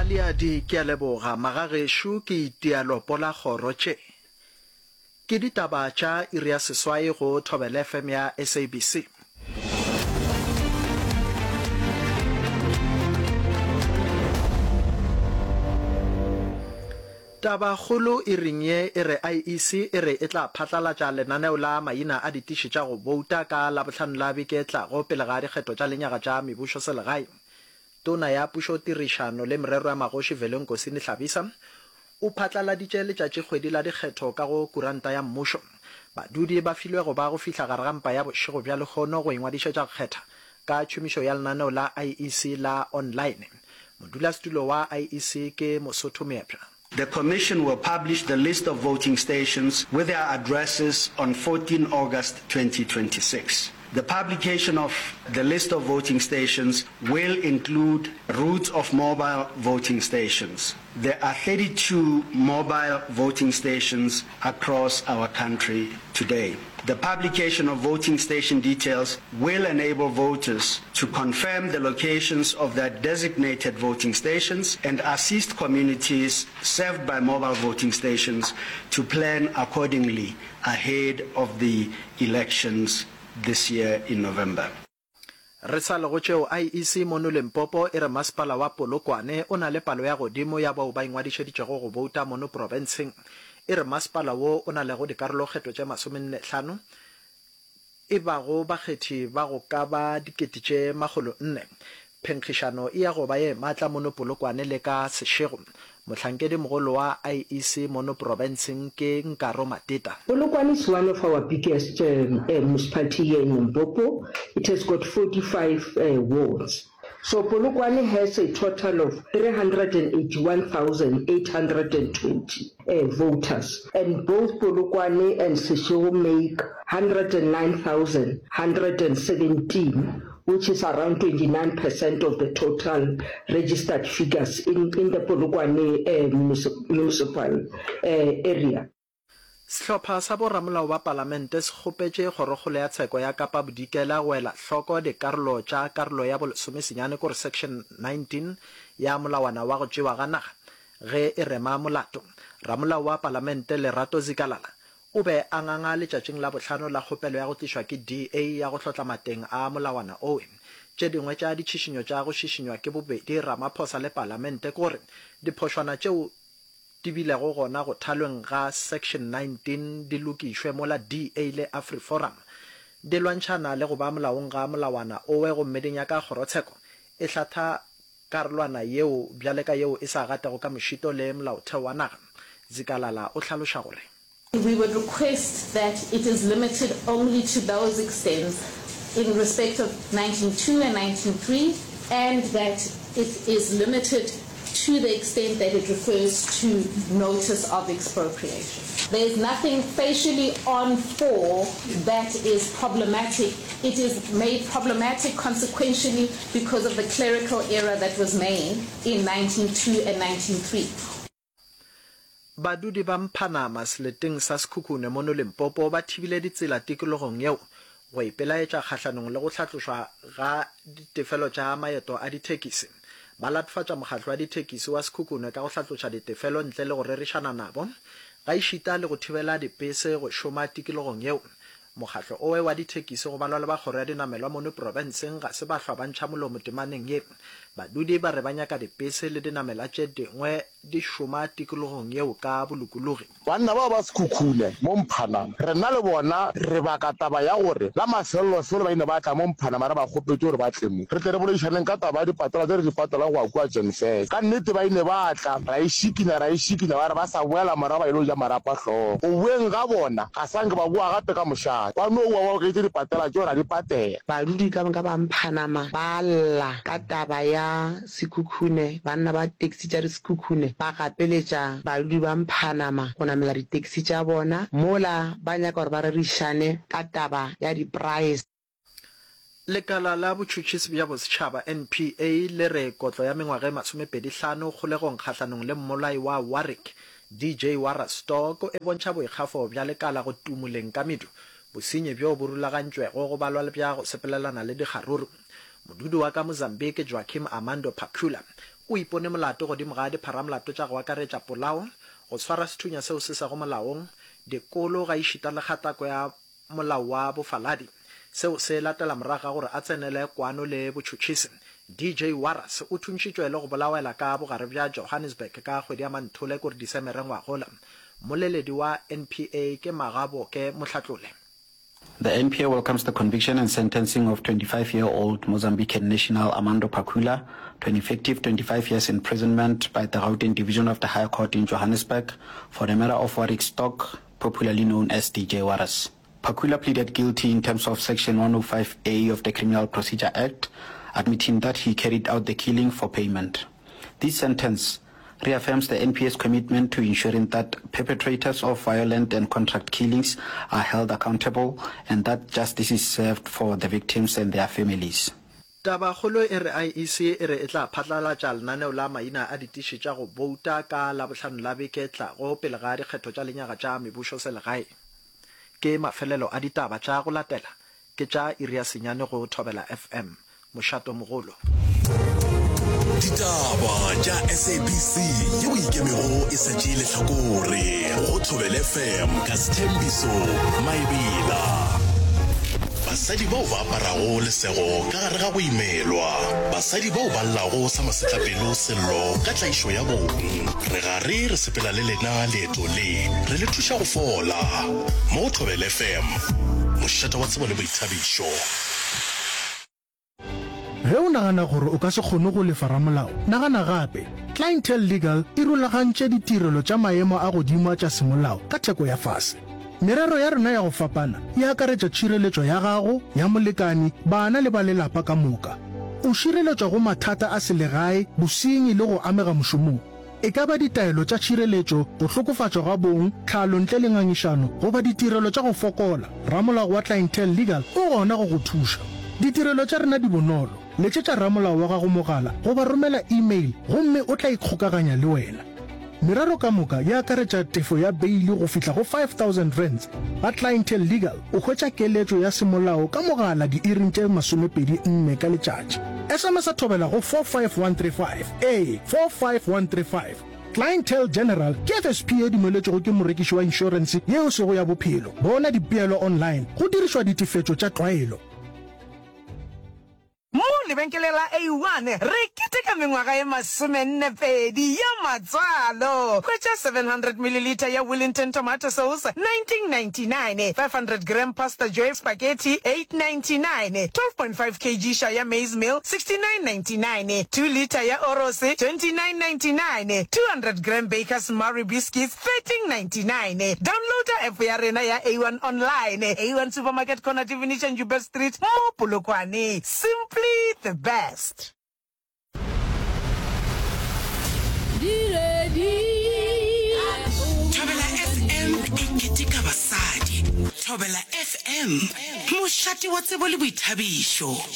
Aliadi ke a leboga magagesho ke itialo pola kgorotše ke ditaba tša iri ya seswai go Thobela FM ya SABC. Taba kgolo e reng ye e re IEC e re e tla phatlalatša lenaneo la maina a ditiši tša go bouta ka Labohlano la beke e tlago pele ga dikgetho tša lenyaga tša mebušo selegae. Tona ya pušo tirišano le merero ya magoši Velenkosini Hlabisa o phatlaladitše letšatši kgwedi la dikgetho ka go kuranta ya mmušo. Badudi ba filwe go ba go fihla gare ga mpa ya bošego bja lekgono go ingwadišetša go kgetha ka tšhomišo ya lenaneo la IEC la online. Modulasetulo wa IEC ke Mosotho Meepša. The Commission will publish the list of voting stations with their addresses on 14 August 2026. The publication of the list of voting stations will include routes of mobile voting stations. There are 32 mobile voting stations across our country today. The publication of voting station details will enable voters to confirm the locations of their designated voting stations and assist communities served by mobile voting stations to plan accordingly ahead of the elections this year in November. Re sa le go tšeo IEC mono Limpopo e re masepala wa Polokwane o na le palo ya godimo ya bao ba ingwadišeditšego go bouta mono provinceng. E re masepala wo o na le go dikarolokgetho tše 15 e bago bakgethi ba go ka ba 400,000. Phenkgišano e ya go ba ye maatla mono Polokwane le ka Seshego. Mohlankedi mogolo wa IEC mono provinceng ke Nkaro Mateta. Polokwane is one of our biggest municipality here in Limpopo. It has got 45 wards. So Polokwane has a total of 381,820 voters, and both Polokwane and Seshego make 109,117, which is around 29% of the total registered figures in the Polokwane municipal area. Sehlopha sa boramolao ba palamente se kgopetše kgorokgolo ya tsheko ya Kapa Bodikela go ela hloko dikarolo tša karolo ya bolesomešenyane kore section 19 ya molawana wa go tšewa ga naga ge e rema molato. Ramolao wa palamente Lerato Zikalala o be a nganga letšatšing la bohlano la kgopelo ya go tlišwa ke DA ya go hlotla mateng a molawana owe. Tše dingwe tša ditšhišinyo tša go šišinywa ke bobedi Ramaphosa le palamente gore diphošwana tšeo di bilego gona go thalweng ga section 19 di lokišwe mola DA le AfriForum di lwantšhana le go ba molaong ga molawana owe go mmeding ya ka kgorotsheko e hlatha karolwana yeo bjale ka yeo e sa gatego ka mošito le molaotheo wa naga. Zikalala o hlaloša gore we would request that it is limited only to those extents in respect of 19.2 and 19.3, and that it is limited to the extent that it refers to notice of expropriation. There is nothing facially on 4 that is problematic. It is made problematic consequentially because of the clerical error that was made in 19.2 and 19.3. Badudi ba Mphanama seleteng sa Sekhukhune mono Limpopo ba thibile ditsela tikologong yeo go ipelaetša kgahlanong le go hlatlošwa ga ditefelo tša maeto a dithekisi. Ba latfatša mokgatlo wa dithekisi wa Sekhukhune ka go hlatloša ditefelo ntle le go rerišana nabo ga išita le go thibela dipese go šoma tikologong yeo. Mokgatlo owe wa dithekisi go balwa le ba kgoro ya dinamelwa mono provinceng ga se ba hlwa ba ntšha molomo temaneng ye. Badudi ba re ba nyaka dipese le dinamela tše dingwe di šoma tikologong yeo ka bolokologi. Banna ba ba Sekhukhune mo Mphanama re nna le bona re ba ka taba ya gore la mafelelo felo ba ine ba tla mo Mphanama re ba kgopetse gore ba tle mo re tle re boledišaneng ka taba ya dipatala tse re di patalang go kwa Jenfest. Ka nnete ba ine ba tla ra išikina ba re ba sa boela morago ba ile go ja marapa hloogo o bueng ga bona ga sanke ba bua gape ka mošate ba no wa ke di patela ke ora di patela. Badudi ka ba Mphanama ba lla ka taba ya Sekhukhune banna ba taxi tša Sekhukhune ba gapeletša badudi ba Mphanama go namela di-taxi tša bona mola ba nyaka gore ba rerišane ka taba ya di-price. Lekala la botšhotšhisi bja bosetšhaba NPA le re kotlo ya mengwaga 25 kgolegong kgahlanong le mmolai wa Warwick DJ Warastock e bontšha boikgafo bja lekala go tumoleng ka medu bosenyi bjo bo rulagantšwego go balwa le bja go sepelelana le dikgaruru. Modudi wa ka Mozambique Joaquim Armando Pacula o ipone molato godimo ga dipharamolato tša go akaretša polao go tshwara sethunya seo se sa go molaong dikolo ga išita le kgatako ya molao wa bofaladi seo se latela moraga gore a tsenele kwano le botšhotšhisi. DJ Waras o thuntšitšwe le go bolawela ka bogare bja Johannesburg ka kgwedi ya Manthole kore Disemere ngwagola. Moleledi wa NPA ke Magabo ke Mohlatlole. The NPA welcomes the conviction and sentencing of 25-year-old Mozambican national Armando Pakula to an effective 25 years imprisonment by the Gauteng Division of the High Court in Johannesburg for the matter of Warwick Stock, popularly known as DJ Waras. Pakula pleaded guilty in terms of Section 105A of the Criminal Procedure Act, admitting that he carried out the killing for payment. This sentence reaffirms the NPA's commitment to ensuring that perpetrators of violent and contract killings are held accountable and that justice is served for the victims and their families. Tabagolo IEC ere e tla phatlalatša lenaneo la maina a ditiši tša go bouta ka la bohlano la beke tlago pele ga dikgetho tša lenyaga tša mebušo selegae. Ke mafelelo a ditaba tša go latela ke tša Iria Senyane go Thobela FM Mošato Mogolo. Ditaba tša SABC yeo ikemego e setšile hlakore go Thobela FM ka Sethembiso Maebela. Basadi bao ba aparago lesego ka gare ga go imelwa, basadi bao ba llago sa masetlapelo sello ka tlaišo ya bong, re gare re sepela le lena leeto re le thuša go fola mo Thobela FM mošata wa tsebo le boithabišo. Ge o nagana gore o ka se kgone go lefa ramolao, nagana gape Clientele Legal e rulagantše ditirelo tša maemo a godimo tša semolao ka theko ya fase. Merero ya rena ya go fapana e akaretša tšhireletšo ya gago ya molekani, bana le ba lelapa ka moka. O šireletšwa go mathata a selegae, bosenyi le go amega mošomong. E ka ba ditaelo tša tšhireletšo, go hlokofatšwa ga bong, tlhalo ntle le ngangišano goba ditirelo tša go fokola. Ramolao wa Clientele Legal o gona go go thuša. Ditirelo tša rena di bonolo. Letšetša ramolao wa gago mogala goba romela email gomme o tla ikgokaganya le wena. Merero ka moka ya akaretša tefo ya beili go fihla go 5,000 rands. Ga Clientele Legal o hwetša keletšo ya semolao ka mogala diiring tše 24 ka letšatši. SMS a Thobela go 45135 45135. Clientele General ke FSP e dumeletšego ke morekiši wa insurance yeo sego ya bophelo. Bona dipeelo online go dirišwa ditefetšo tša tlwaelo. Mo lebenkele la A1 re keteka mengwaga ye 42 ya matswalo. Kwecha 700 ml ya Wellington tomato sauce 19.99, 500 gram pasta joy spaghetti 8.99, 12.5 kg Shaya maize meal 69.99, 2 liter ya Oros 29.99, 200 gram Baker's Murray biscuits 13.99. Download app ya rena ya A1 online, A1 supermarket corner Divinisha Njube Street mo Polokwane. Simply the best. Thobela FM ikitika basadi. Thobela FM mošate wa tsebo le boithabišo.